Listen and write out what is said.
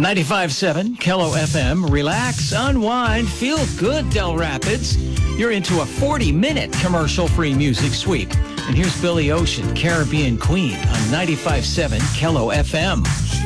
95.7 Kello FM. Relax, unwind, feel good, Del Rapids. You're into a 40-minute commercial-free music sweep. And here's Billy Ocean, Caribbean Queen on 95.7 Kello FM.